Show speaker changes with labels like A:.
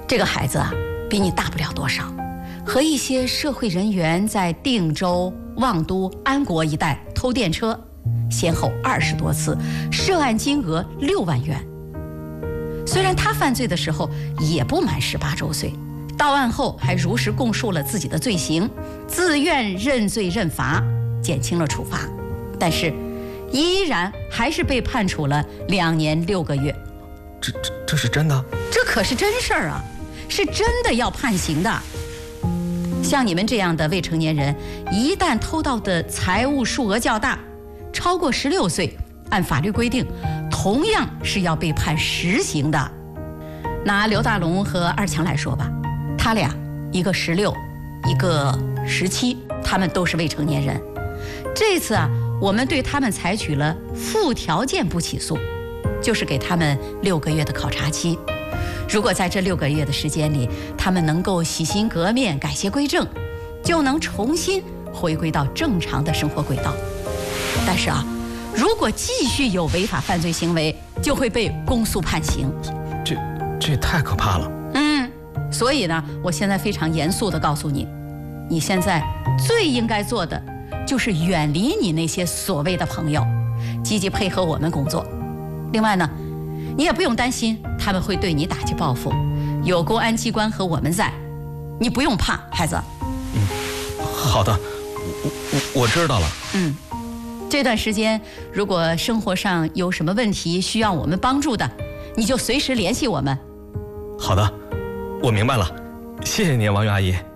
A: 这个孩子啊，比你大不了多少，和一些社会人员在定州、望都、安国一带偷电车，先后20多次，涉案金额6万元。虽然他犯罪的时候也不满18周岁，到案后还如实供述了自己的罪行，自愿认罪认罚，减轻了处罚，但是依然还是被判处了2年6个月。
B: 这是真的？
A: 这可是真事儿啊，是真的要判刑的。像你们这样的未成年人，一旦偷盗的财物数额较大，超过16岁，按法律规定，同样是要被判实刑的。拿刘大龙和二强来说吧，他俩一个16，一个17，他们都是未成年人。这次啊，我们对他们采取了附条件不起诉，就是给他们6个月的考察期。如果在这6个月的时间里，他们能够洗心革面、改邪归正，就能重新回归到正常的生活轨道。但是啊，如果继续有违法犯罪行为，就会被公诉判刑。
B: 这也太可怕了。
A: 所以呢，我现在非常严肃地告诉你，你现在最应该做的就是远离你那些所谓的朋友，积极配合我们工作。另外呢，你也不用担心他们会对你打击报复，有公安机关和我们在，你不用怕，孩子。
B: 好的，我知道了。
A: 这段时间如果生活上有什么问题需要我们帮助的，你就随时联系我们。
B: 好的，我明白了，谢谢您，王玉阿姨。